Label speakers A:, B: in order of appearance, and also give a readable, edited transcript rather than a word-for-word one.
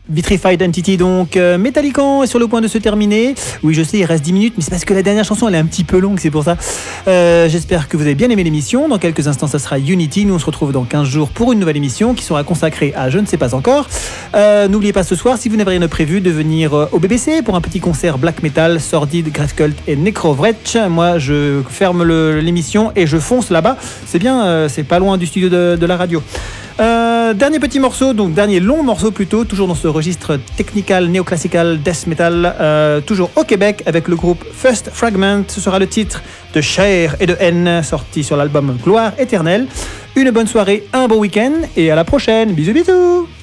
A: Vitrified Entity, donc Metallican est sur le point de se terminer. Oui, je sais, il reste 10 minutes, mais c'est parce que la dernière chanson elle est un petit peu longue, c'est pour ça. J'espère que vous avez bien aimé l'émission. Dans quelques instants, ça sera Unity. Nous, on se retrouve dans 15 jours pour une nouvelle émission qui sera consacrée à je ne sais pas encore. N'oubliez pas ce soir, si vous n'avez rien de prévu, de venir au BBC pour un petit concert black metal, Sordid, Grafkult et Necrovretch. Moi, je ferme l'émission et je fonce là-bas. C'est bien, c'est pas loin du studio de la radio. Dernier petit morceau, donc dernier long morceau plutôt, toujours dans ce registre technical, néoclassical, death metal, toujours au Québec avec le groupe First Fragment. Ce sera le titre de Chair et de haine, sorti sur l'album Gloire éternelle. Une bonne soirée, un bon week-end et à la prochaine. Bisous bisous.